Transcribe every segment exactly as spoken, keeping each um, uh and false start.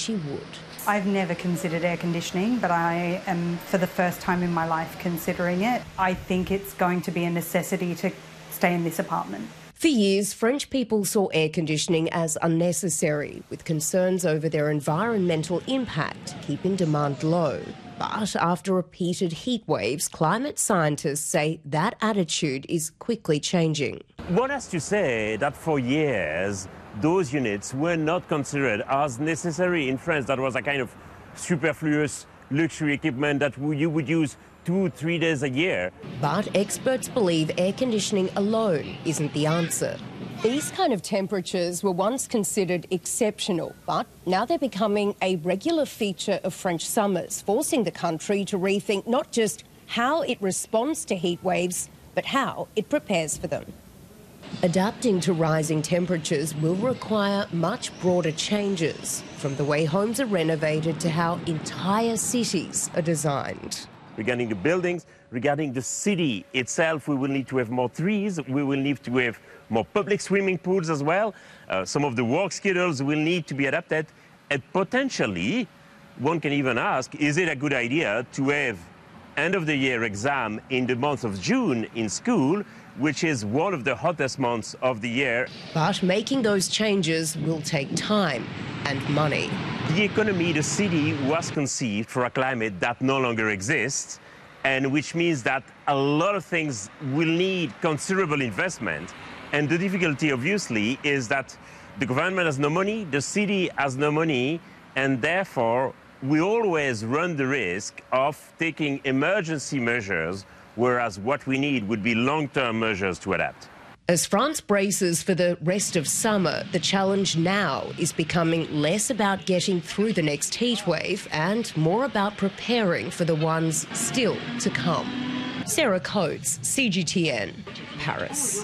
she would. I've never considered air conditioning, but I am, for the first time in my life, considering it. I think it's going to be a necessity to stay in this apartment. For years, French people saw air conditioning as unnecessary, with concerns over their environmental impact, keeping demand low. But after repeated heat waves, climate scientists say that attitude is quickly changing. One has to say that for years, those units were not considered as necessary in France. That was a kind of superfluous luxury equipment that you would use two, three days a year. But experts believe air conditioning alone isn't the answer. These kind of temperatures were once considered exceptional, but now they're becoming a regular feature of French summers, forcing the country to rethink not just how it responds to heat waves, but how it prepares for them. Adapting to rising temperatures will require much broader changes, from the way homes are renovated to how entire cities are designed. Regarding the buildings, regarding the city itself, we will need to have more trees, we will need to have more public swimming pools as well. Uh, some of the work schedules will need to be adapted, and potentially, one can even ask, is it a good idea to have end of the year exam in the month of June in school, which is one of the hottest months of the year? But making those changes will take time and money. The economy, the city, was conceived for a climate that no longer exists, and which means that a lot of things will need considerable investment. And the difficulty, obviously, is that the government has no money, the city has no money, and therefore we always run the risk of taking emergency measures, whereas what we need would be long-term measures to adapt. As France braces for the rest of summer, the challenge now is becoming less about getting through the next heat wave and more about preparing for the ones still to come. Sarah Coates, C G T N, Paris.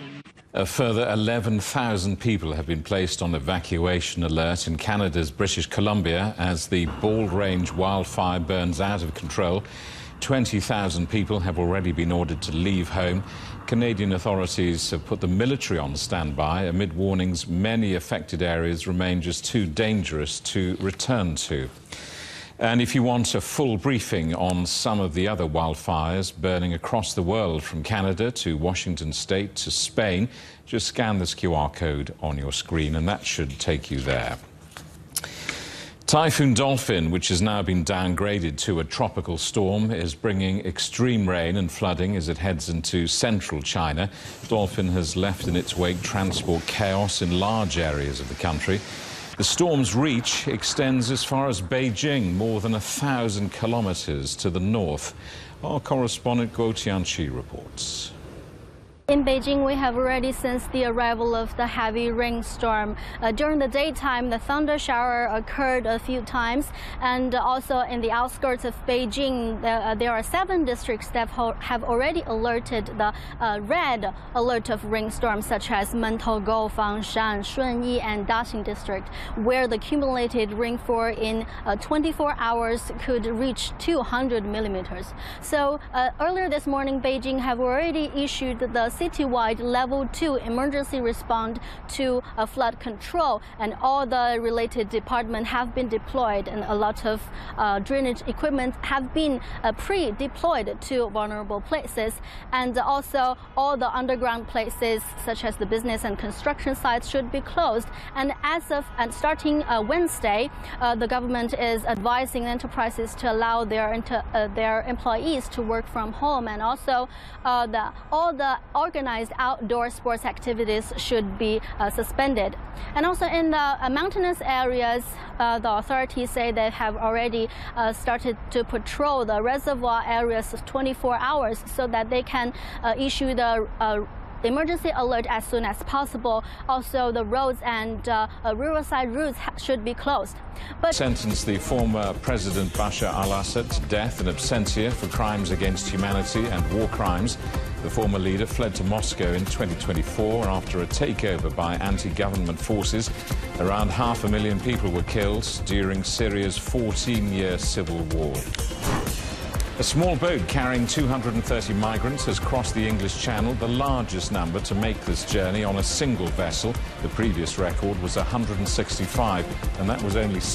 A further eleven thousand people have been placed on evacuation alert in Canada's British Columbia as the Bald Range wildfire burns out of control. twenty thousand people have already been ordered to leave home. Canadian authorities have put the military on standby amid warnings many affected areas remain just too dangerous to return to. And if you want a full briefing on some of the other wildfires burning across the world, from Canada to Washington State to Spain, just scan this Q R code on your screen and that should take you there. Typhoon Dolphin, which has now been downgraded to a tropical storm, is bringing extreme rain and flooding as it heads into central China. Dolphin has left in its wake transport chaos in large areas of the country. The storm's reach extends as far as Beijing, more than a thousand kilometres to the north. Our correspondent Guo Tianqi reports. In Beijing, we have already sensed the arrival of the heavy rainstorm. Uh, during the daytime, the thunder shower occurred a few times, and also in the outskirts of Beijing, uh, there are seven districts that have already alerted the uh, red alert of rainstorms, such as Mentougou, Fangshan, Shunyi, and Daxing district, where the cumulated rainfall in uh, twenty-four hours could reach two hundred millimeters. So uh, earlier this morning, Beijing have already issued the citywide level two emergency response to uh, flood control, and all the related departments have been deployed, and a lot of uh, drainage equipment have been uh, pre-deployed to vulnerable places, and also all the underground places such as the business and construction sites should be closed. And as of and starting uh, Wednesday, uh, the government is advising enterprises to allow their inter, uh, their employees to work from home, and also uh, the all the organized outdoor sports activities should be uh, suspended. And also in the uh, mountainous areas, uh, the authorities say they have already uh, started to patrol the reservoir areas of twenty-four hours so that they can uh, issue the uh, emergency alert as soon as possible. Also, the roads and uh, uh, riverside routes should be closed. But sentenced the former President Bashar al-Assad to death in absentia for crimes against humanity and war crimes. The former leader fled to Moscow in twenty twenty-four after a takeover by anti-government forces. Around half a million people were killed during Syria's fourteen-year civil war. A small boat carrying two hundred thirty migrants has crossed the English Channel, the largest number to make this journey on a single vessel. The previous record was one hundred sixty-five, and that was only